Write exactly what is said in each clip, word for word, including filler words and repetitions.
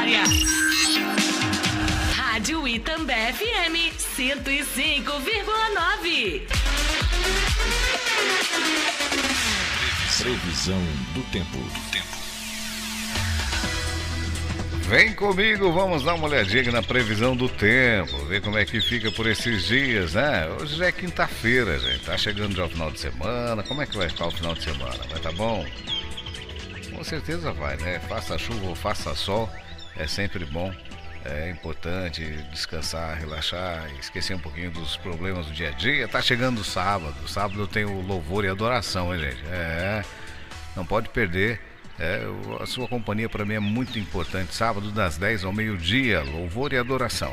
Vitória. Rádio Itambé F M cento e cinco vírgula nove. Previsão do tempo. Vem comigo, vamos dar uma olhadinha na previsão do tempo, ver como é que fica por esses dias, né? Hoje já é quinta-feira, gente, tá chegando já o final de semana. Como é que vai ficar o final de semana? Vai tá bom? Com certeza vai, né? Faça chuva ou faça sol, é sempre bom. É importante descansar, relaxar, esquecer um pouquinho dos problemas do dia a dia. Tá chegando o sábado, sábado tem o louvor e adoração, hein, gente? É, não pode perder. É, a sua companhia para mim é muito importante. Sábado das dez ao meio-dia, louvor e adoração.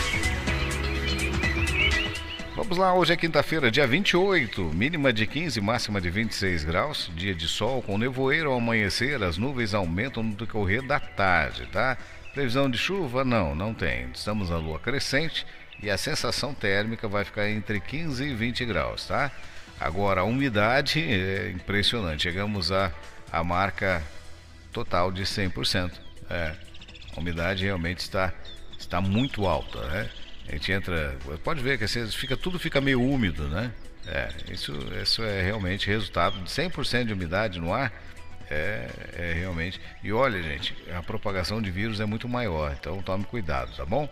Vamos lá, hoje é quinta-feira, dia vinte e oito, mínima de quinze, máxima de vinte e seis graus, dia de sol com nevoeiro ao amanhecer, as nuvens aumentam no decorrer da tarde, tá? Previsão de chuva? Não, não tem. Estamos na lua crescente e a sensação térmica vai ficar entre quinze e vinte graus, tá? Agora, a umidade é impressionante, chegamos a, a marca total de cem por cento. É, a umidade realmente está, está muito alta, né? A gente entra, pode ver que assim, fica, tudo fica meio úmido, né? É, isso, isso é realmente resultado de cem por cento de umidade no ar. É, é realmente. E olha, gente, a propagação de vírus é muito maior, então tome cuidado, tá bom?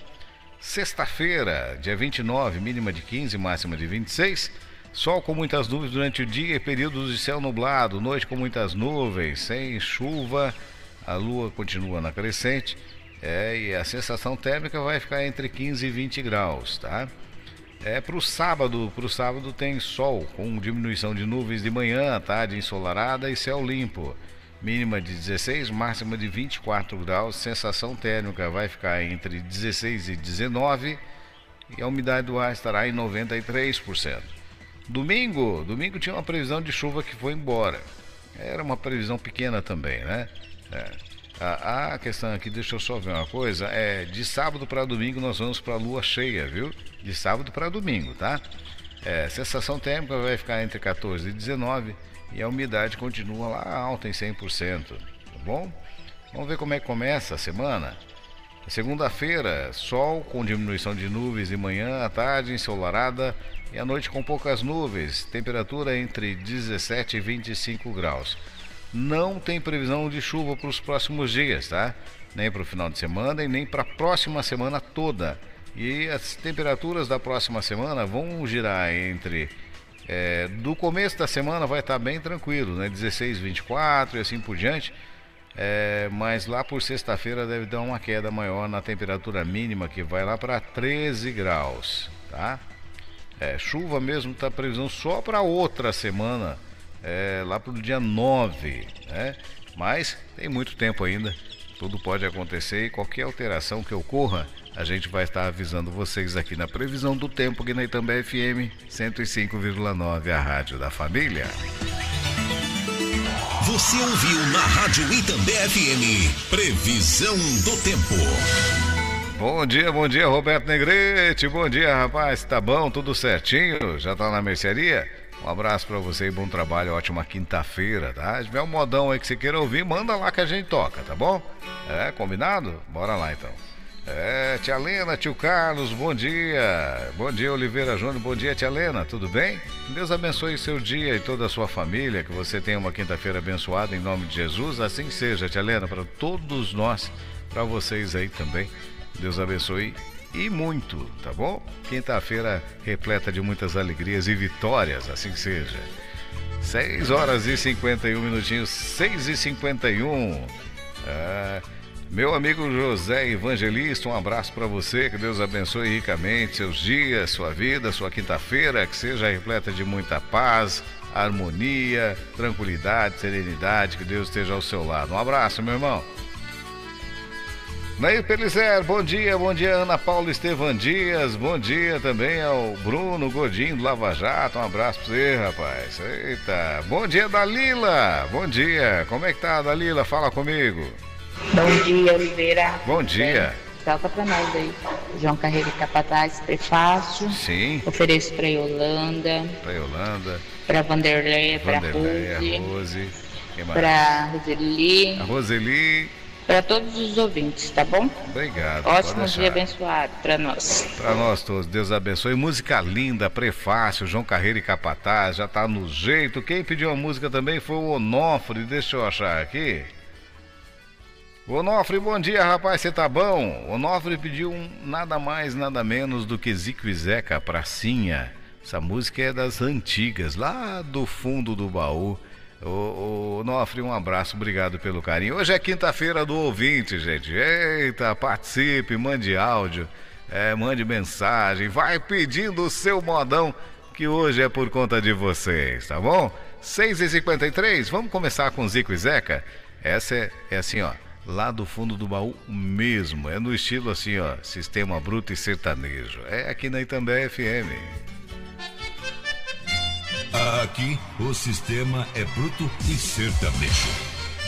Sexta-feira, dia vinte e nove, mínima de quinze, máxima de vinte e seis. Sol com muitas nuvens durante o dia e períodos de céu nublado, noite com muitas nuvens, sem chuva, a lua continua na crescente, é, e a sensação térmica vai ficar entre quinze e vinte graus, tá? É, para o sábado, para o sábado tem sol com diminuição de nuvens de manhã, tarde ensolarada e céu limpo. Mínima de dezesseis, máxima de vinte e quatro graus, sensação térmica vai ficar entre dezesseis e dezenove e a umidade do ar estará em noventa e três por cento. Domingo, domingo tinha uma previsão de chuva que foi embora. Era uma previsão pequena também, né? É. A, a questão aqui, deixa eu só ver uma coisa, é de sábado para domingo nós vamos para a lua cheia, viu? De sábado para domingo, tá? É, sensação térmica vai ficar entre quatorze e dezenove e a umidade continua lá alta em cem por cento, tá bom? Vamos ver como é que começa a semana. Segunda-feira, sol com diminuição de nuvens de manhã, à tarde ensolarada e à noite com poucas nuvens, temperatura entre dezessete e vinte e cinco graus. Não tem previsão de chuva para os próximos dias, tá? Nem para o final de semana e nem para a próxima semana toda. E as temperaturas da próxima semana vão girar entre... É, do começo da semana vai estar bem tranquilo, né? dezesseis, vinte e quatro e assim por diante. É, mas lá por sexta-feira deve dar uma queda maior na temperatura mínima, que vai lá para treze graus, tá? É, chuva mesmo está previsão só para outra semana. É, lá para o dia nove, né? Mas tem muito tempo ainda, tudo pode acontecer e qualquer alteração que ocorra, a gente vai estar avisando vocês aqui na previsão do tempo, aqui na Itambé F M cento e cinco vírgula nove, a rádio da família. Você ouviu na Rádio Itambé F M, previsão do tempo. Bom dia, bom dia, Roberto Negrete, bom dia, rapaz, tá bom, tudo certinho? Já tá na mercearia? Um abraço pra você e bom trabalho, ótima quinta-feira, tá? Se tiver um modão aí que você queira ouvir, manda lá que a gente toca, tá bom? É, combinado? Bora lá então. É, tia Lena, tio Carlos, bom dia. Bom dia, Oliveira Júnior, bom dia, tia Lena, tudo bem? Deus abençoe seu dia e toda a sua família, que você tenha uma quinta-feira abençoada em nome de Jesus, assim seja, tia Lena, para todos nós, para vocês aí também. Deus abençoe e muito, tá bom? Quinta-feira repleta de muitas alegrias e vitórias, assim seja. seis horas e cinquenta e um minutinhos, seis e cinquenta e um. É, meu amigo José Evangelista, um abraço para você, que Deus abençoe ricamente seus dias, sua vida, sua quinta-feira, que seja repleta de muita paz, harmonia, tranquilidade, serenidade, que Deus esteja ao seu lado. Um abraço, meu irmão. Nair Pelizer, bom dia, bom dia Ana Paula Estevan Dias, bom dia também ao Bruno Godinho do Lava Jato, um abraço pra você, rapaz. Eita, bom dia Dalila, bom dia, como é que tá Dalila, fala comigo. Bom dia, Oliveira. Bom dia. Toca pra nós aí, João Carreiro Capataz, prefácio. Sim. Ofereço pra Yolanda. Pra Yolanda. Pra Vanderlei, pra Vanderlei, Rose. a Rose. Pra Roseli. A Roseli. para todos os ouvintes, tá bom? Obrigado. Ótimo dia abençoado para nós. Para nós todos, Deus abençoe. Música linda, prefácio, João Carreiro e Capataz, já tá no jeito. Quem pediu a música também foi o Onofre, deixa eu achar aqui. Onofre, bom dia, rapaz, você tá bom? Onofre pediu um nada mais, nada menos do que Zico e Zeca, Pracinha. Essa música é das antigas, lá do fundo do baú. Ô, ô Nofre, um abraço, obrigado pelo carinho. Hoje é quinta-feira do ouvinte, gente. Eita, participe, mande áudio, é, mande mensagem, vai pedindo o seu modão, que hoje é por conta de vocês, tá bom? seis e cinquenta e três, vamos começar com Zico e Zeca? Essa é, é assim, ó, lá do fundo do baú mesmo, é no estilo assim, ó, sistema bruto e sertanejo. É aqui na Itambé F M. Aqui o sistema é bruto e sertanejo.